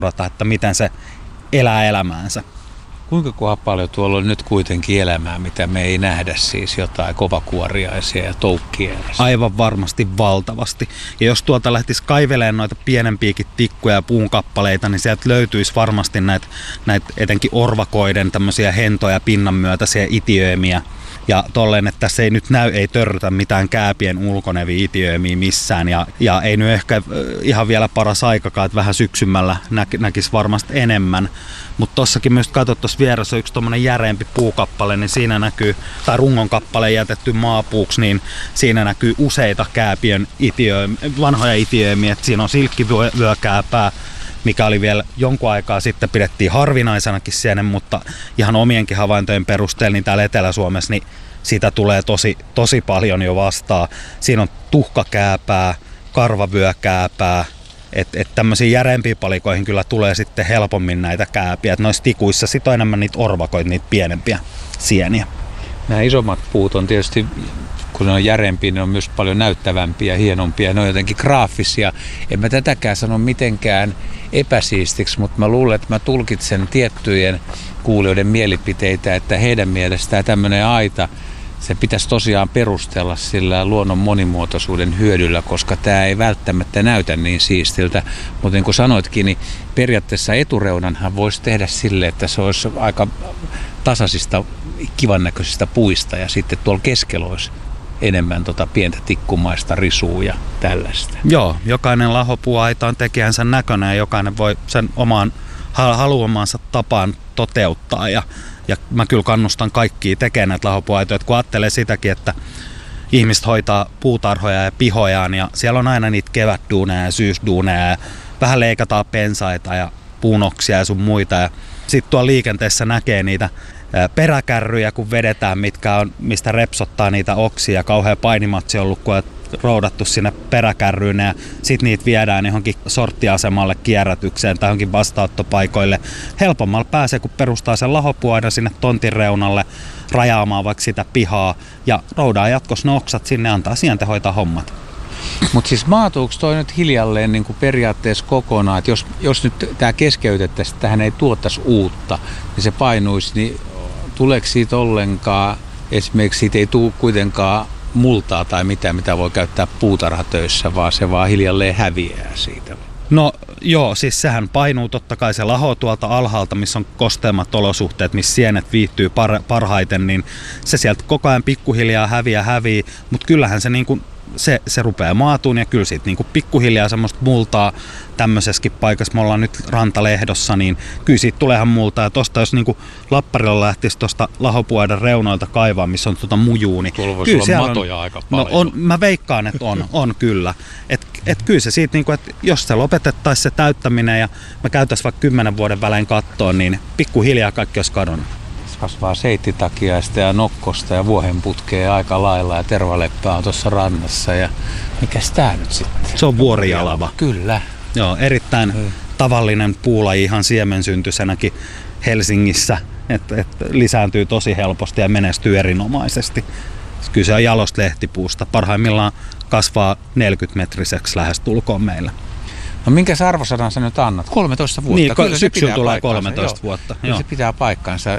että miten se elää elämäänsä. Kuinka paljon tuolla on nyt kuitenkin elämää, mitä me ei nähdä, siis jotain kovakuoriaisia ja toukkiaisia? Aivan varmasti valtavasti. Ja jos tuolta lähtisi kaivelemaan noita pienempiäkin tikkuja ja puunkappaleita, niin sieltä löytyisi varmasti näitä etenkin orvakoiden tämmöisiä hentoja pinnanmyötäisiä itiöimiä. Ja tolleen, että tässä ei nyt ei törrytä mitään kääpien ulkoneviä itiöimiä missään. Ja ei nyt ehkä ihan vielä paras aikakaan, että vähän syksymällä näkisi varmasti enemmän. Mutta tossakin myös katsot, tuossa vieressä on yksi tommonen järeempi puukappale, niin siinä näkyy, tai rungon kappale jätetty maapuuksi, niin siinä näkyy useita kääpien vanhoja itiöimiä. Siinä on silkkivyökääpää, mikä oli vielä jonkun aikaa sitten pidettiin harvinaisenakin siellä, mutta ihan omienkin havaintojen perusteella niin täällä Etelä-Suomessa niin sitä tulee tosi paljon jo vastaan. Siinä on tuhkakääpää, karvavyökääpää, että tämmöisiin järeempiin palikoihin kyllä tulee sitten helpommin näitä kääpiä. Noissa tikuissa sit on enemmän niitä orvakoita, niitä pienempiä sieniä. Nämä isommat puut on tietysti, kun ne on järeempiä, ne on myös paljon näyttävämpiä ja hienompia. Ne on jotenkin graafisia. En mä tätäkään sano mitenkään epäsiistiksi, mutta mä luulen, että mä tulkitsen tiettyjen kuulijoiden mielipiteitä, että heidän mielestään tämmöinen aita, se pitäisi tosiaan perustella sillä luonnon monimuotoisuuden hyödyllä, koska tämä ei välttämättä näytä niin siistiltä. Mutta niin kuin sanoitkin, niin periaatteessa etureunanhan voisi tehdä sille, että se olisi aika tasaisista, kivan näköisistä puista ja sitten tuolla keskellä olisi enemmän pientä tikkumaista risua ja tällaista. Joo, jokainen lahopuuaita on tekijänsä näköinen ja jokainen voi sen omaan haluamansa tapaan toteuttaa. Ja mä kyllä kannustan kaikkia tekemään näitä lahopuuaitoja, kun ajattelee sitäkin, että ihmiset hoitaa puutarhoja ja pihojaan ja siellä on aina niitä kevätduuneja ja syysduuneja ja vähän leikataan pensaita ja puunoksia ja sun muita. Ja sitten tuolla liikenteessä näkee niitä peräkärryjä, kun vedetään, mistä repsottaa niitä oksia. Kauhea painimatsi on ollut, kun on roudattu sinne peräkärryyn ja sitten niitä viedään johonkin sorttiasemalle kierrätykseen tai johonkin vastaanottopaikoille. Helpommalla pääsee, kun perustaa sen lahopuaidan sinne tontin reunalle rajaamaan vaikka sitä pihaa ja roudaa jatkossa ne oksat sinne ja antaa sieltä hoitaa hommat. Mutta siis maatuuko toi nyt hiljalleen niin kuin periaatteessa kokonaan, että jos nyt tämä keskeytettäisiin, että tähän ei tuottaisi uutta, niin se painuisi, niin tuleeko siitä ollenkaan, esimerkiksi siitä ei tule kuitenkaan multaa tai mitä voi käyttää puutarhatöissä, vaan se vaan hiljalleen häviää siitä? No joo, siis sehän painuu totta kai se laho tuolta alhaalta, missä on kosteammat olosuhteet, missä sienet viihtyy parhaiten, niin se sieltä koko ajan pikkuhiljaa häviää, mutta kyllähän se niin kuin se rupeaa maatuun ja kyllä siitä niin kuin pikkuhiljaa semmoista multaa tämmöisessäkin paikassa, me ollaan nyt Rantalehdossa, niin kyllä siitä tuleehan multaa. Ja tosta jos niin kuin Lapparilla lähtisi tuosta lahopuaidan reunoilta kaivaa, missä on mujuu, niin tuolla voisi olla matoja aika paljon. No mä veikkaan, että on kyllä. Et kyllä se siitä, niin kuin, että jos se lopetettaisiin se täyttäminen ja me käytäisiin vaikka 10 vuoden välein kattoon, niin pikkuhiljaa kaikki olisi kadonnut. Kasvaa seittitakiaista ja nokkosta ja vuohenputkea aika lailla ja tervaleppää on tuossa rannassa. Ja mikäs tää nyt sitten? Se on vuorijalava. Kyllä. Joo, erittäin tavallinen puulaji ihan siemensyntyisenäkin Helsingissä, että lisääntyy tosi helposti ja menestyy erinomaisesti. Kyllä se on jalosta lehtipuusta. Parhaimmillaan kasvaa 40-metriseksi lähestulkoon meillä. No minkä arvosanan sä nyt annat? 13 vuotta. Niin, kyllä syksyllä tulee 13 vuotta. Kyllä se pitää paikkansa.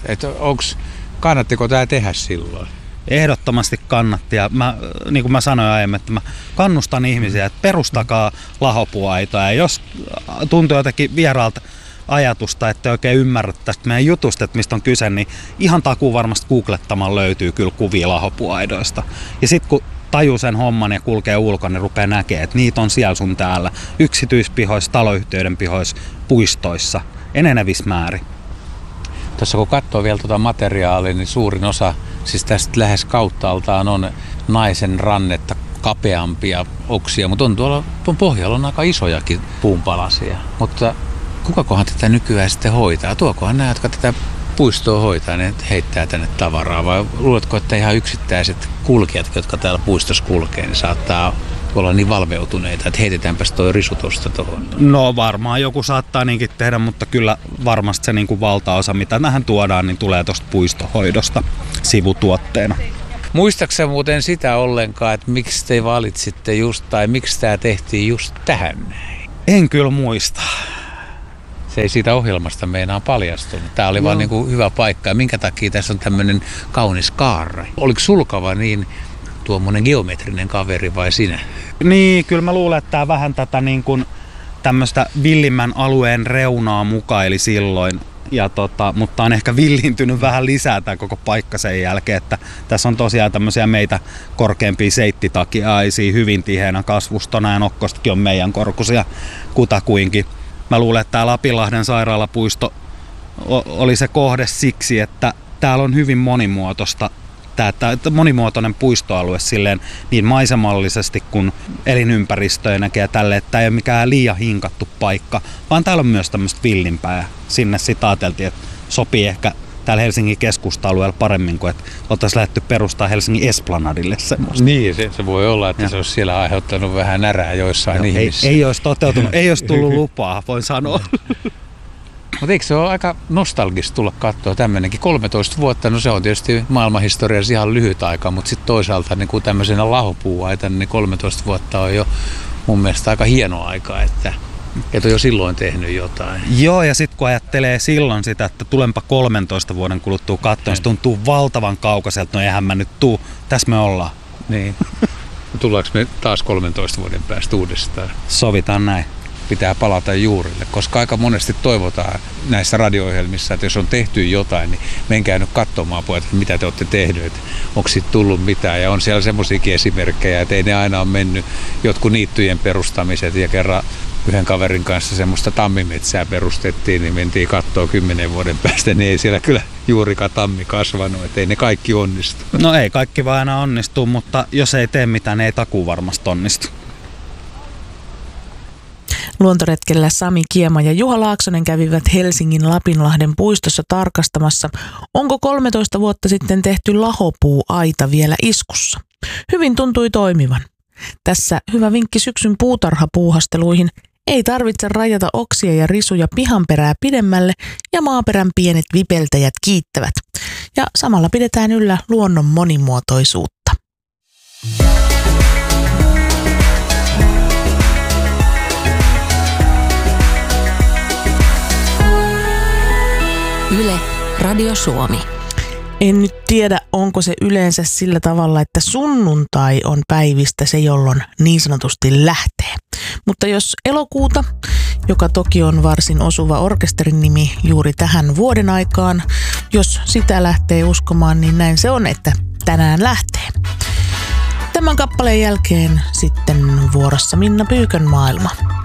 Kannattiko tämä tehdä silloin? Ehdottomasti kannatti. Ja niin kuin mä sanoin aiemmin, että mä kannustan ihmisiä, että perustakaa lahopuuaitoja. Ja jos tuntuu jotenkin vieraalta ajatusta, että oikein ymmärrät tästä meidän jutusta, että mistä on kyse, niin ihan takuu varmasti googlettamaan löytyy kyllä kuvia lahopuuaidoista. Ja sitten kun tajuu sen homman ja kulkee ulkona, niin rupeaa näkemään, että niitä on siellä sun täällä. Yksityispihoissa, taloyhtiöiden pihoissa, puistoissa, enenevissä määrin. Tuossa kun katsoo vielä tuota materiaalia, niin suurin osa, siis tästä lähes kauttaaltaan on naisen rannetta kapeampia oksia, mutta on tuon pohjalla on aika isojakin puunpalasia. Mutta kukakohan tätä nykyään sitten hoitaa? Tuokohan nämä, jotka tätä puistoa hoitaa, ne heittää tänne tavaraa, vai luuletko, että ihan yksittäiset kulkijat, jotka täällä puistossa kulkee, niin saattaa olla niin valveutuneita, että heitetäänpäs toi risu tuosta tuohon? No varmaan joku saattaa niinkin tehdä, mutta kyllä varmasti se niin kuin valtaosa, mitä tähän tuodaan, niin tulee tuosta puistohoidosta sivutuotteena. Muistaaksä muuten sitä ollenkaan, että miksi te valitsitte just, tai miksi tämä tehtiin just tähän näin? En kyllä muista. Se ei siitä ohjelmasta meinaa paljastunut. Tämä oli vaan niin kuin hyvä paikka. Ja minkä takia tässä on tämmöinen kaunis kaarra? Oliko Sulkava niin tuommoinen geometrinen kaveri vai sinä? Niin, kyllä mä luulen, että tämä vähän tätä niin kuin tämmöistä villimmän alueen reunaa mukaili silloin. Mutta on ehkä villiintynyt vähän lisää tämä koko paikka sen jälkeen, että tässä on tosiaan tämmöisiä meitä korkeampia seittitakiaisia hyvin tiheänä kasvustona ja nokkostakin on meidän korkuisia kutakuinkin. Mä luulen, että tämä Lapinlahden sairaalapuisto oli se kohde siksi, että täällä on hyvin monimuotoista. Tämä monimuotoinen puistoalue silleen niin maisemallisesti kuin elinympäristöinäkin ja tälle, että tämä ei ole mikään liian hinkattu paikka, vaan täällä on myös tämmöistä villimpää ja sinne sitten ajateltiin, että sopii ehkä täällä Helsingin keskusta-alueella paremmin kuin että oltaisiin lähdetty perustaa Helsingin Esplanadille semmoista. Niin, se voi olla, että se olisi siellä aiheuttanut vähän närää joissain ihmisissä. Ei olisi toteutunut, ei olisi tullut lupaa, voin sanoa. Mutta eikö se ole aika nostalgista tulla katsoa tämmöinenkin 13 vuotta? No se on tietysti maailmanhistoriassa ihan lyhyt aika, mutta sitten toisaalta niin kuin tämmöisenä lahopuuaitana, niin 13 vuotta on jo mun mielestä aika hieno aika, että et ole jo silloin tehnyt jotain. Joo, ja sitten kun ajattelee silloin sitä, että tulenpa 13 vuoden kuluttua katsoa, se tuntuu valtavan kaukaiselta, no eihän mä nyt tuu, tässä me ollaan. Niin. Tullaanko me taas 13 vuoden päästä uudestaan? Sovitaan näin. Pitää palata juurille, koska aika monesti toivotaan näissä radio-ohjelmissa, että jos on tehty jotain, niin menkää nyt katsomaan pojat, että mitä te olette tehneet, onko siitä tullut mitään. Ja on siellä semmoisiakin esimerkkejä, että ei ne aina ole mennyt jotkut niittyjen perustamiset ja kerran yhden kaverin kanssa semmoista tammimetsää perustettiin, niin mentiin katsoa 10 vuoden päästä, niin ei siellä kyllä juurikaan tammi kasvanut, että ei ne kaikki onnistu. No ei kaikki vaan aina onnistu, mutta jos ei tee mitään, niin ei takuu varmasti onnistu. Luontoretkellä Sami Kiema ja Juha Laaksonen kävivät Helsingin Lapinlahden puistossa tarkastamassa, onko 13 vuotta sitten tehty lahopuuaita vielä iskussa. Hyvin tuntui toimivan. Tässä hyvä vinkki syksyn puutarhapuuhasteluihin. Ei tarvitse rajata oksia ja risuja pihanperää pidemmälle ja maaperän pienet vipeltäjät kiittävät. Ja samalla pidetään yllä luonnon monimuotoisuutta. Yle, Radio Suomi. En nyt tiedä, onko se yleensä sillä tavalla, että sunnuntai on päivistä se, jolloin niin sanotusti lähtee. Mutta jos elokuuta, joka toki on varsin osuva orkesterin nimi juuri tähän vuoden aikaan, jos sitä lähtee uskomaan, niin näin se on, että tänään lähtee. Tämän kappaleen jälkeen sitten vuorossa Minna Pyykön maailma.